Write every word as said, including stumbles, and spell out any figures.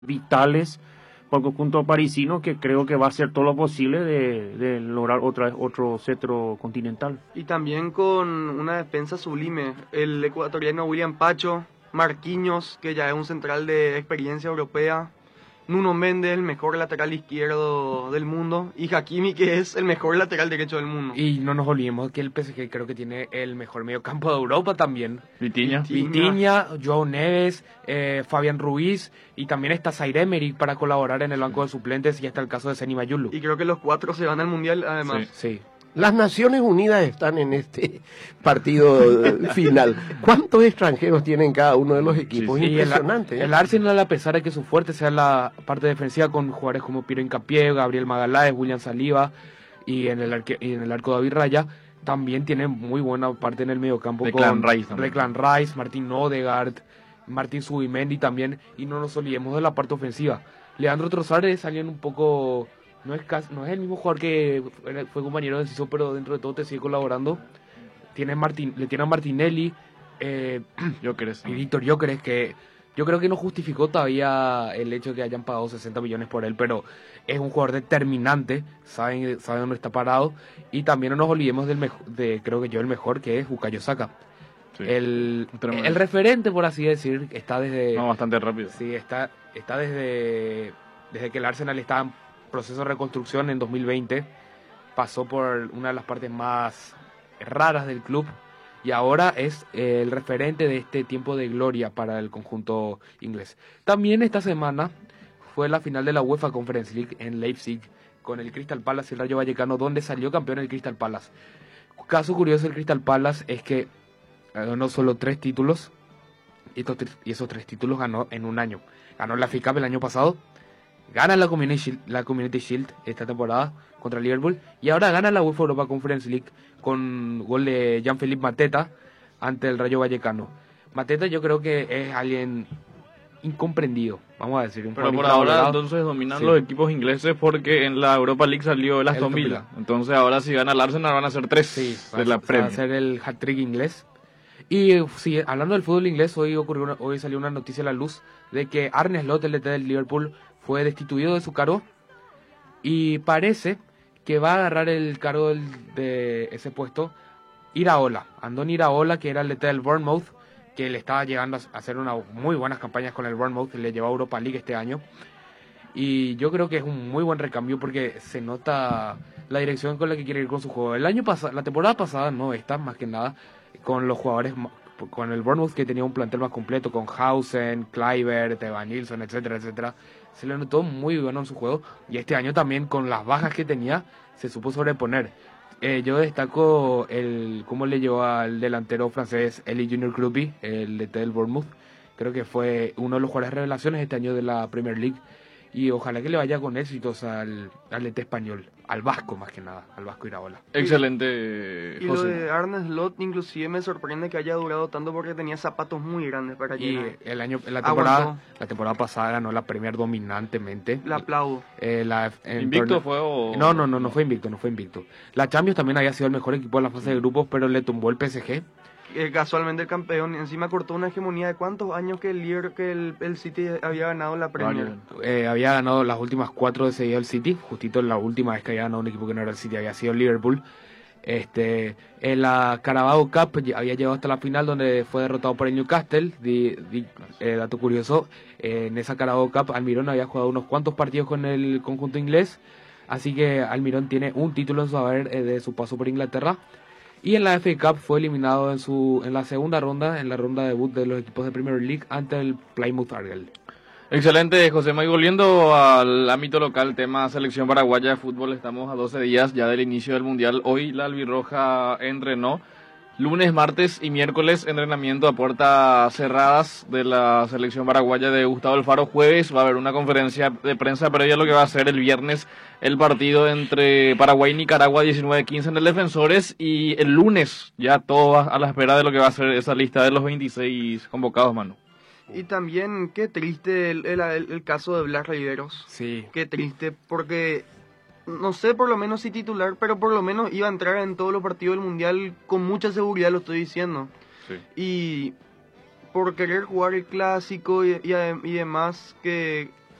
vitales por el conjunto parisino, que creo que va a hacer todo lo posible de, de lograr otra, otro cetro continental. Y también con una defensa sublime, el ecuatoriano William Pacho, Marquinhos, que ya es un central de experiencia europea, Nuno Méndez, el mejor lateral izquierdo del mundo, y Hakimi, que es el mejor lateral derecho del mundo. Y no nos olvidemos que el P S G creo que tiene el mejor mediocampo de Europa también. Vitinha. Vitinha, Joao Neves, eh, Fabián Ruiz, y también está Zaire Emery para colaborar en el banco de suplentes, y está el caso de Seny Mayulu. Y creo que los cuatro se van al Mundial además. Sí. sí. Las Naciones Unidas están en este partido final. ¿Cuántos extranjeros tienen cada uno de los equipos? Sí, sí. Impresionante. El, el Arsenal, a pesar de que su fuerte sea la parte defensiva, con jugadores como Piero Hincapié, Gabriel Magaláes, William Saliba y en el, arque, y en el arco David Raya, también tiene muy buena parte en el mediocampo. Declan con Rice, Declan Rice, Martín Odegaard, Martín Zubimendi también, y no nos olvidemos de la parte ofensiva. Leandro Trossard salió un poco... No es, casi, no es el mismo jugador que fue compañero de Enciso, pero dentro de todo te sigue colaborando. Tiene Martin, le tiene a Martinelli eh, Gyökeres, y Víctor Gyökeres, que yo creo que no justificó todavía el hecho de que hayan pagado sesenta millones por él, pero es un jugador determinante, sabe, sabe dónde está parado. Y también no nos olvidemos del mejor, de creo que yo el mejor, que es Bukayo Saka. Sí, el, el referente, por así decir, está desde... No, bastante rápido. Sí, está, está desde, desde que el Arsenal está en proceso de reconstrucción en dos mil veinte, pasó por una de las partes más raras del club y ahora es eh, el referente de este tiempo de gloria para el conjunto inglés. También esta semana fue la final de la UEFA Conference League en Leipzig con el Crystal Palace y el Rayo Vallecano, donde salió campeón el Crystal Palace. Caso curioso del Crystal Palace es que ganó solo tres títulos y, estos, y esos tres títulos ganó en un año. Ganó la F A Cup el año pasado, gana la Community Shield, la Community Shield esta temporada contra Liverpool y ahora gana la UEFA Europa Conference League con gol de Jean-Philippe Mateta ante el Rayo Vallecano. Mateta yo creo que es alguien incomprendido, vamos a decir. Un Pero por ahora entonces dominan sí. los equipos ingleses porque en la Europa League salió el Aston Villa. Entonces ahora si gana el Arsenal van a ser tres sí, de la Premier. Va a ser el hat-trick inglés. Y sí, hablando del fútbol inglés, hoy ocurrió una, hoy salió una noticia a la luz de que Arne Slot, el D T del Liverpool, fue destituido de su cargo y parece que va a agarrar el cargo del, de ese puesto Iraola, Andoni Iraola, que era el D T del Bournemouth, que le estaba llegando a hacer unas muy buenas campañas con el Bournemouth, le llevó a Europa League este año, y yo creo que es un muy buen recambio porque se nota la dirección con la que quiere ir con su juego. El año pasado, la temporada pasada no está más que nada con los jugadores, con el Bournemouth, que tenía un plantel más completo con Hausen, Kluivert, Evan Nilsson, etcétera, etcétera. Se le notó muy bueno en su juego y este año también con las bajas que tenía se supo sobreponer. Eh, yo destaco el cómo le llevó al delantero francés Eli Junior Krupi, el D T del Bournemouth. Creo que fue uno de los jugadores revelaciones este año de la Premier League y ojalá que le vaya con éxitos al, al D T español, al vasco más que nada, al vasco Iraola. Excelente, y, y lo de Arne Slot inclusive me sorprende que haya durado tanto porque tenía zapatos muy grandes para llegar. Y el año, la temporada, la temporada pasada ganó la Premier dominantemente. Le aplaudo. Eh, la, ¿Invicto torneo... fue o...? No, no, no, no fue invicto, no fue invicto. La Champions también había sido el mejor equipo de la fase de grupos, pero le tumbó el P S G. Eh, casualmente el campeón, encima cortó una hegemonía de cuántos años que el líder, que el, el City había ganado la Premier. Eh, había ganado las últimas cuatro de seguido el City, justito la última vez que había ganado un equipo que no era el City había sido el Liverpool. Este, en la Carabao Cup había llegado hasta la final donde fue derrotado por el Newcastle. Di, di, eh, dato curioso, eh, en esa Carabao Cup Almirón había jugado unos cuantos partidos con el conjunto inglés, así que Almirón tiene un título en su haber eh, de su paso por Inglaterra. Y en la F A Cup fue eliminado en su en la segunda ronda, en la ronda debut de los equipos de Premier League ante el Plymouth Argyle. Excelente, José May. Volviendo al ámbito local, tema selección paraguaya de fútbol, estamos a doce días ya del inicio del Mundial. Hoy la albirroja entrenó. Lunes, martes y miércoles entrenamiento a puertas cerradas de la selección paraguaya de Gustavo Alfaro. Jueves va a haber una conferencia de prensa previa a lo que va a ser el viernes el partido entre Paraguay y Nicaragua diecinueve quince en el Defensores, y el lunes ya todo a la espera de lo que va a ser esa lista de los veintiséis convocados, mano. Y también qué triste el, el, el caso de Blas Riveros. Sí. Qué triste porque... No sé, por lo menos si titular, pero por lo menos iba a entrar en todos los partidos del Mundial con mucha seguridad, lo estoy diciendo. Sí. Y por querer jugar el clásico y, y, y demás, que